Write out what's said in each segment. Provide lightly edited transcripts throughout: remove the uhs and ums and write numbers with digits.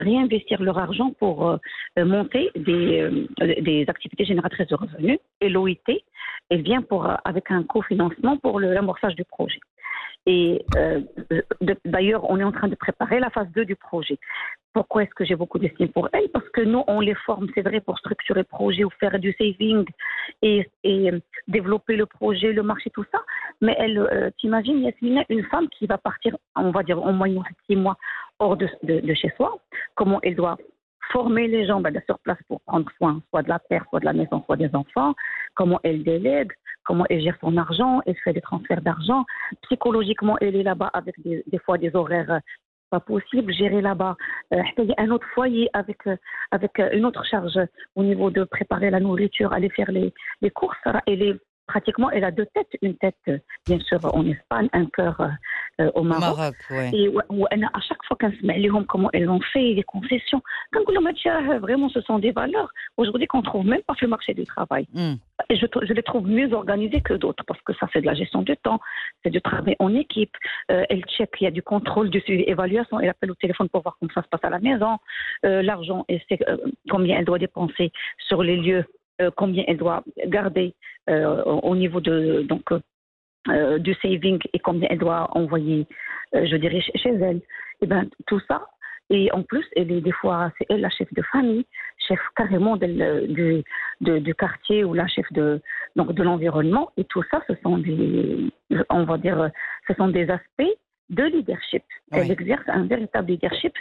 réinvestir leur argent pour monter des activités génératrices de revenus. Et l'OIT, elle vient avec un cofinancement pour l'amorçage du projet. Et d'ailleurs, on est en train de préparer la phase 2 du projet. Pourquoi est-ce que j'ai beaucoup d'estime pour elles? Parce que nous, on les forme, c'est vrai, pour structurer le projet ou faire du saving et développer le projet, le marché, tout ça. Mais elle, t'imagines, Yasmina, une femme qui va partir, on va dire, en moyenne 6 mois hors de chez soi, comment elle doit former les gens sur place pour prendre soin, soit de la terre, soit de la maison, soit des enfants, comment elle délègue, comment elle gère son argent, elle fait des transferts d'argent, psychologiquement elle est là-bas avec des fois des horaires pas possible, gérer là-bas un autre foyer avec une autre charge au niveau de préparer la nourriture, aller faire les courses. Pratiquement, elle a 2 têtes, une tête bien sûr en Espagne, un cœur au Maroc. Ouais. Et à chaque fois qu'on se met comment elles ont fait les concessions, quand vraiment ce sont des valeurs aujourd'hui qu'on trouve même pas sur le marché du travail. Et je les trouve mieux organisées que d'autres parce que ça c'est de la gestion du temps, c'est du travail en équipe. Elle check, il y a du contrôle, du suivi, évaluation, elle appelle au téléphone pour voir comment ça se passe à la maison, l'argent, elle sait combien elle doit dépenser sur les lieux, combien elle doit garder au niveau de du saving et combien elle doit envoyer, je dirais, chez elle. Et ben tout ça. Et en plus, des fois, c'est elle la chef de famille, chef carrément du quartier ou la chef de l'environnement. Et tout ça, ce sont on va dire, ce sont des aspects de leadership. Elle exerce un véritable leadership.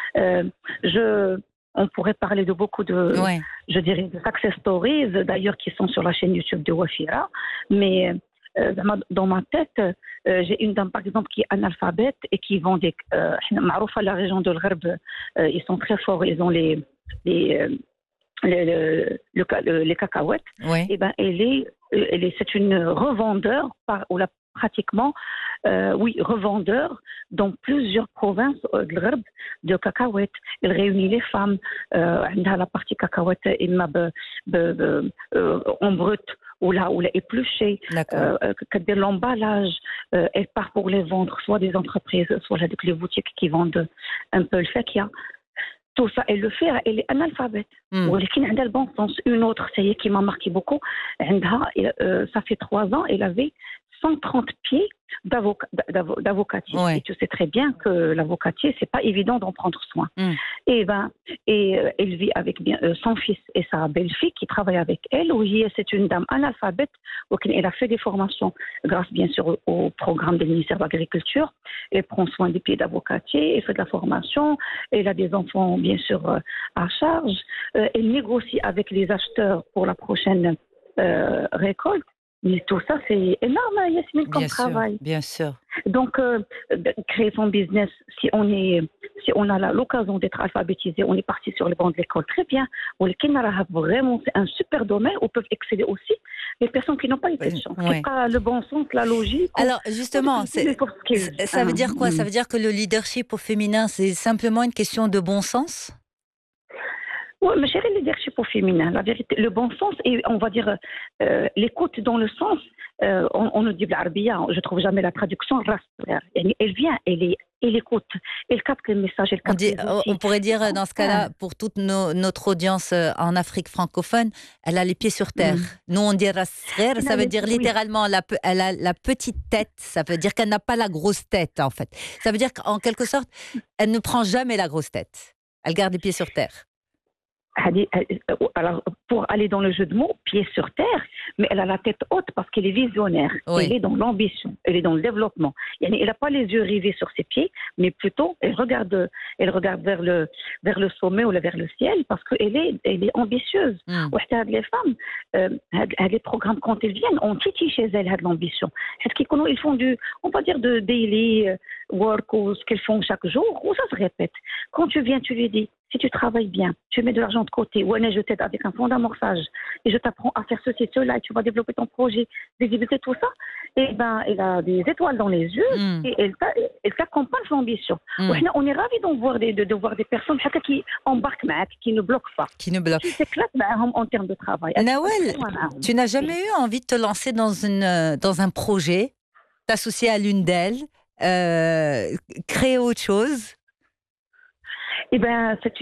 On pourrait parler de beaucoup je dirais, de success stories, d'ailleurs, qui sont sur la chaîne YouTube de Wafira. Mais dans ma tête, j'ai une dame, par exemple, qui est analphabète et qui vend à la région de l'Gharb, ils sont très forts, ils ont les cacahuètes. Et ben, c'est une revendeur, pratiquement, revendeur dans plusieurs provinces de l'Gharb de cacahuètes. Elle réunit les femmes, la partie cacahuète en brut ou là épluchée, l'emballage, elle part pour les vendre, soit des entreprises, soit avec les boutiques qui vendent un peu le fakia. Tout ça, elle le fait, elle est analphabète. ولكن عندها le bon sens. Une autre, ça y est, qui m'a marqué beaucoup, ça fait 3 ans, elle avait 130 pieds d'avocatier. Et tu sais très bien que l'avocatier, c'est pas évident d'en prendre soin. Et elle vit avec son fils et sa belle-fille qui travaillent avec elle. Oui, c'est une dame analphabète. Elle a fait des formations grâce bien sûr au programme du ministère de l'Agriculture. Elle prend soin des pieds d'avocatier, elle fait de la formation, elle a des enfants bien sûr à charge. Elle négocie avec les acheteurs pour la prochaine récolte. Mais tout ça, c'est énorme, Yasmine, comme travail. Bien sûr. Donc, créer son business, si on a l'occasion d'être alphabétisé, on est parti sur les bancs de l'école, très bien. Vraiment, c'est un super domaine où peuvent exceller aussi les personnes qui n'ont pas été de chance. Pas le bon sens, la logique. Alors, justement, ça veut dire quoi? Ça veut dire que le leadership au féminin, c'est simplement une question de bon sens? Oui, mais chérie, le leadership au féminin, la vérité, le bon sens et on va dire l'écoute dans le sens, on nous dit l'arabia, je trouve jamais la traduction, elle vient, elle écoute, elle capte les messages, elle capte on pourrait dire dans ce cas-là, pour toute notre audience en Afrique francophone, elle a les pieds sur terre. Nous on dit rasrer, ça veut dire littéralement elle a la petite tête, ça veut dire qu'elle n'a pas la grosse tête en fait. Ça veut dire qu'en quelque sorte, elle ne prend jamais la grosse tête. Elle garde les pieds sur terre. Alors, pour aller dans le jeu de mots, pied sur terre, mais elle a la tête haute parce qu'elle est visionnaire. Elle est dans l'ambition, elle est dans le développement. Elle n'a pas les yeux rivés sur ses pieds, mais plutôt elle regarde vers le sommet ou vers le ciel parce qu'elle est ambitieuse. Les femmes, les programmes quand elles viennent, on titille chez elles l'ambition. Ils font on va dire de daily work ou ce qu'elles font chaque jour, ou ça se répète. Quand tu viens, tu lui dis, si tu travailles bien, tu mets de l'argent de côté, ou je t'aide avec un fonds d'amorçage, et je t'apprends à faire ceci, cela, et tu vas développer ton projet, visibilité, tout ça, et ben, elle a des étoiles dans les yeux, et elle t'accompagne l'ambition. On est ravis de voir des personnes qui embarquent, qui ne bloquent pas. Qui ne bloquent. Qui s'éclatent en termes de travail. Nawel, tu n'as jamais eu envie de te lancer dans un projet, t'associer à l'une d'elles, créer autre chose? Eh ben, c'est